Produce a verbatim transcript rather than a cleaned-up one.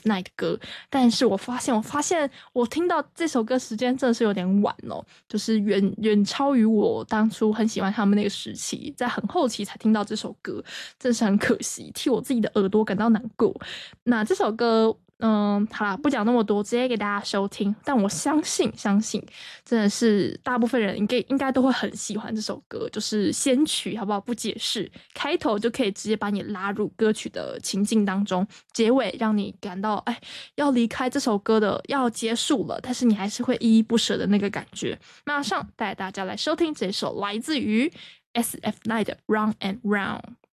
Night 的歌，但是我发现我发现我听到这首歌时间真的是有点晚哦，就是远远超于我当初很喜欢他们那个时期，在很后期才听到这首歌，真是很可惜，替我自己的耳朵感到难过。那这首歌嗯，好啦，不讲那么多，直接给大家收听。但我相信，相信真的是大部分人应该应该都会很喜欢这首歌，就是先曲好不好？不解释，开头就可以直接把你拉入歌曲的情境当中，结尾让你感到哎要离开这首歌的要结束了，但是你还是会依依不舍的那个感觉。马上带大家来收听这首来自于 S F 九 的 Round and Round。